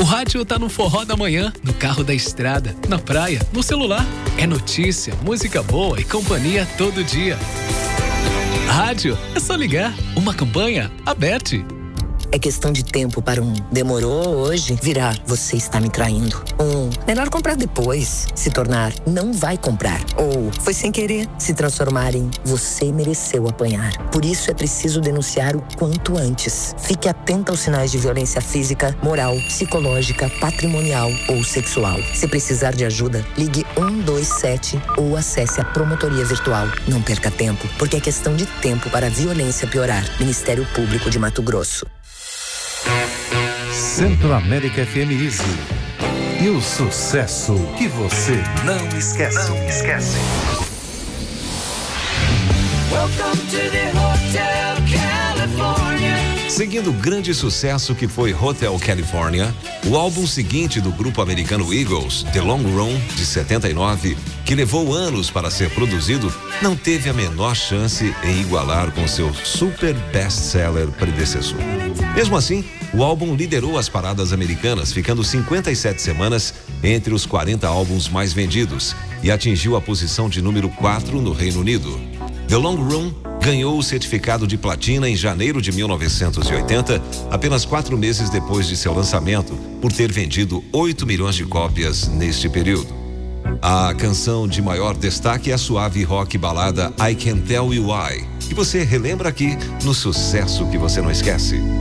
O rádio tá no forró da manhã, no carro da estrada, na praia, no celular. É notícia, música boa e companhia todo dia. Rádio, é só ligar. Uma campanha aberta. É questão de tempo para um demorou hoje virar você está me traindo. Melhor comprar depois. Se tornar não vai comprar. Ou foi sem querer se transformar em você mereceu apanhar. Por isso é preciso denunciar o quanto antes. Fique atenta aos sinais de violência física, moral, psicológica, patrimonial ou sexual. Se precisar de ajuda, ligue 127 ou acesse a promotoria virtual. Não perca tempo, porque é questão de tempo para a violência piorar. Ministério Público de Mato Grosso. Centro-América FM Easy. E o sucesso que você não esquece. Welcome to the Hotel California. Seguindo o grande sucesso que foi Hotel California, o álbum seguinte do grupo americano Eagles, The Long Run, de 79, que levou anos para ser produzido, não teve a menor chance em igualar com seu super best-seller predecessor. Mesmo assim, o álbum liderou as paradas americanas, ficando 57 semanas entre os 40 álbuns mais vendidos e atingiu a posição de número 4 no Reino Unido. The Long Run ganhou o certificado de platina em janeiro de 1980, apenas 4 meses depois de seu lançamento, por ter vendido 8 milhões de cópias neste período. A canção de maior destaque é a suave rock balada I Can't Tell You Why, que você relembra aqui no Sucesso que Você Não Esquece.